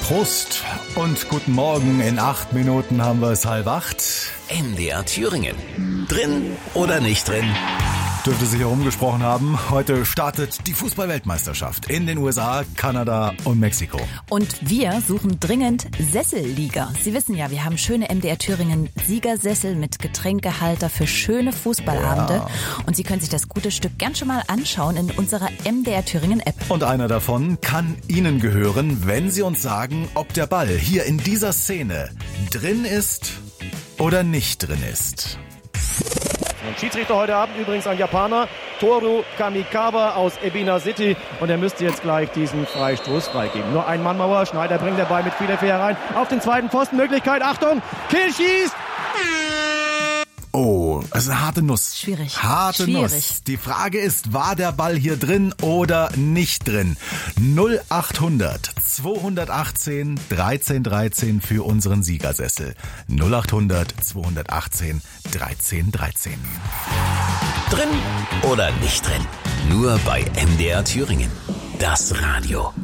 Prost und guten Morgen. In 8 Minuten haben wir es 7:30. MDR Thüringen. Drin oder nicht drin? Dürfte sich herumgesprochen haben. Heute startet die Fußball-Weltmeisterschaft in den USA, Kanada und Mexiko. Und wir suchen dringend Sessellieger. Sie wissen ja, wir haben schöne MDR Thüringen Siegersessel mit Getränkehalter für schöne Fußballabende. Ja. Und Sie können sich das gute Stück gern schon mal anschauen in unserer MDR Thüringen App. Und einer davon kann Ihnen gehören, wenn Sie uns sagen, ob der Ball hier in dieser Szene drin ist oder nicht drin ist. Und Schiedsrichter heute Abend übrigens ein Japaner, Toru Kamikawa aus Ebina City. Und er müsste jetzt gleich diesen Freistoß freigeben. Nur ein Mannmauer, Schneider bringt den Ball mit viel Effekt herein. Auf den zweiten Pfosten, Möglichkeit, Achtung, Kiel schießt! Oh, es ist eine harte Nuss. Schwierig. Harte Nuss. Die Frage ist, war der Ball hier drin oder nicht drin? 0800 218 1313 für unseren Siegersessel. 0800 218 1313. Drin oder nicht drin? Nur bei MDR Thüringen. Das Radio.